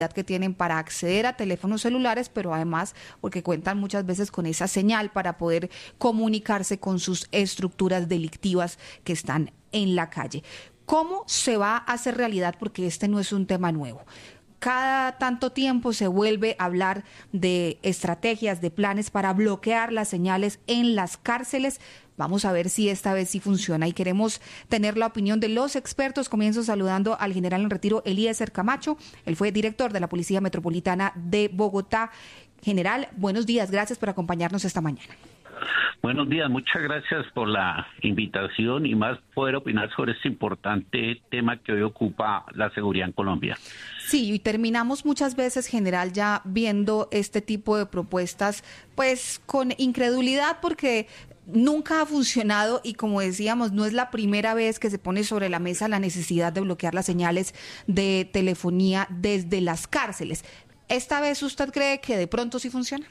que tienen para acceder a teléfonos celulares, pero además porque cuentan muchas veces con esa señal para poder comunicarse con sus estructuras delictivas que están en la calle. ¿Cómo se va a hacer realidad? Porque este no es un tema nuevo. Cada tanto tiempo se vuelve a hablar de estrategias, de planes para bloquear las señales en las cárceles. Vamos a ver si esta vez sí funciona y queremos tener la opinión de los expertos. Comienzo saludando al general en retiro Eliezer Camacho. Él fue director de la Policía Metropolitana de Bogotá. General, buenos días. Gracias por acompañarnos esta mañana. Buenos días, muchas gracias por la invitación y más poder opinar sobre este importante tema que hoy ocupa la seguridad en Colombia. Sí, y terminamos muchas veces, general, ya viendo este tipo de propuestas, pues con incredulidad porque nunca ha funcionado y como decíamos, no es la primera vez que se pone sobre la mesa la necesidad de bloquear las señales de telefonía desde las cárceles. ¿Esta vez usted cree que de pronto sí funciona?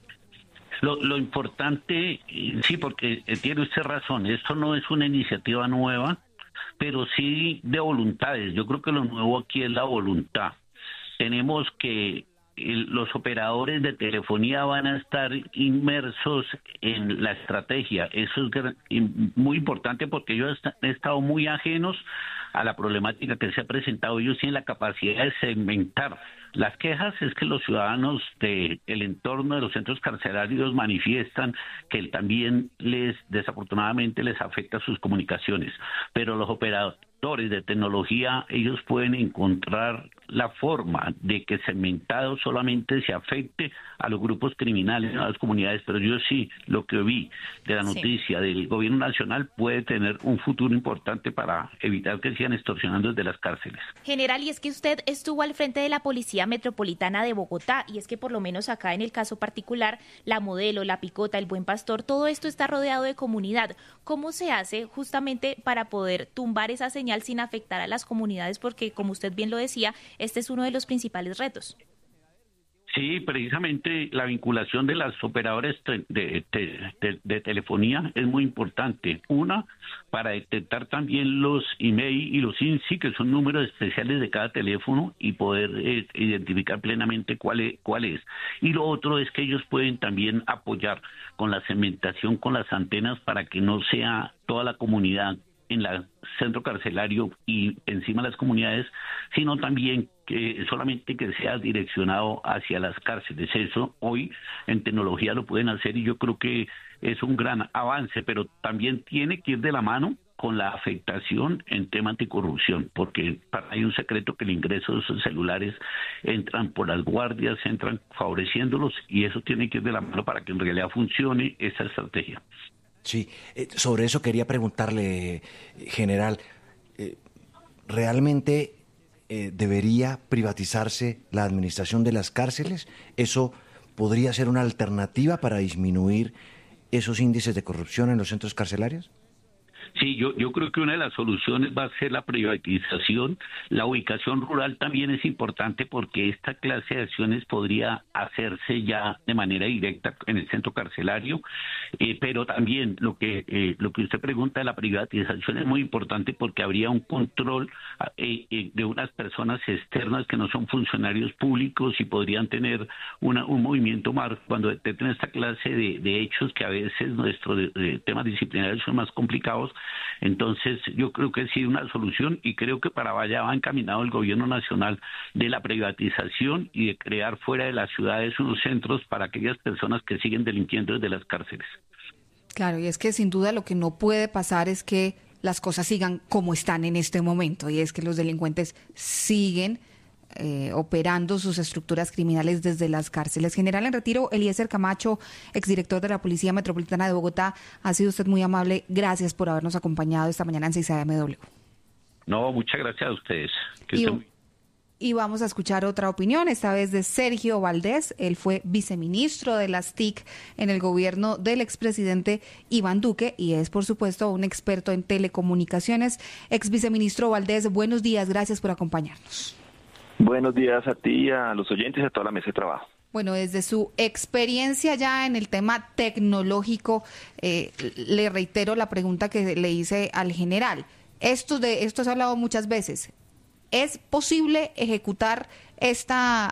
Lo importante, sí, porque tiene usted razón, esto no es una iniciativa nueva, pero sí de voluntades. Yo creo que lo nuevo aquí es la voluntad. Tenemos que los operadores de telefonía van a estar inmersos en la estrategia. Eso es muy importante porque ellos han estado muy ajenos a la problemática que se ha presentado. Ellos tienen la capacidad de segmentar. Las quejas es que los ciudadanos del entorno de los centros carcelarios manifiestan que también desafortunadamente les afecta sus comunicaciones, pero los operadores de tecnología, ellos pueden encontrar la forma de que segmentado solamente se afecte a los grupos criminales, a las comunidades, pero yo sí, lo que vi de la noticia del gobierno nacional puede tener un futuro importante para evitar que sigan extorsionando desde las cárceles. General, y es que usted estuvo al frente de la Policía Metropolitana de Bogotá, y es que por lo menos acá en el caso particular, La Modelo, La Picota, El Buen Pastor, todo esto está rodeado de comunidad. ¿Cómo se hace justamente para poder tumbar esa señal sin afectar a las comunidades? Porque, como usted bien lo decía, este es uno de los principales retos. Sí, precisamente la vinculación de las operadoras de telefonía es muy importante. Una, para detectar también los email y los INSI, que son números especiales de cada teléfono, y poder identificar plenamente cuál es. Y lo otro es que ellos pueden también apoyar con la segmentación, con las antenas, para que no sea toda la comunidad en el centro carcelario y encima de las comunidades, sino también que solamente que sea direccionado hacia las cárceles. Eso hoy en tecnología lo pueden hacer y yo creo que es un gran avance, pero también tiene que ir de la mano con la afectación en tema anticorrupción, porque hay un secreto que el ingreso de esos celulares entran por las guardias, entran favoreciéndolos y eso tiene que ir de la mano para que en realidad funcione esa estrategia. Sí, sobre eso quería preguntarle, general, ¿realmente debería privatizarse la administración de las cárceles? ¿Eso podría ser una alternativa para disminuir esos índices de corrupción en los centros carcelarios? Sí, yo creo que una de las soluciones va a ser la privatización. La ubicación rural también es importante porque esta clase de acciones podría hacerse ya de manera directa en el centro carcelario, pero también lo que usted pregunta de la privatización es muy importante porque habría un control de unas personas externas que no son funcionarios públicos y podrían tener un movimiento más cuando detecten esta clase de hechos que a veces nuestros temas disciplinarios son más complicados. Entonces yo creo que sí una solución y creo que para allá va encaminado el gobierno nacional de la privatización y de crear fuera de las ciudades unos centros para aquellas personas que siguen delinquiendo desde las cárceles. Claro, y es que sin duda lo que no puede pasar es que las cosas sigan como están en este momento, y es que los delincuentes siguen operando sus estructuras criminales desde las cárceles. General en retiro, Eliezer Camacho, exdirector de la Policía Metropolitana de Bogotá, ha sido usted muy amable. Gracias por habernos acompañado esta mañana en 6am. No, muchas gracias a ustedes. Y vamos a escuchar otra opinión, esta vez de Sergio Valdés. Él fue viceministro de las TIC en el gobierno del expresidente Iván Duque y es, por supuesto, un experto en telecomunicaciones. Ex viceministro Valdés, buenos días, gracias por acompañarnos. Buenos días a ti, a los oyentes y a toda la mesa de trabajo. Bueno, desde su experiencia ya en el tema tecnológico, le reitero la pregunta que le hice al general. Esto se ha hablado muchas veces. ¿Es posible ejecutar esta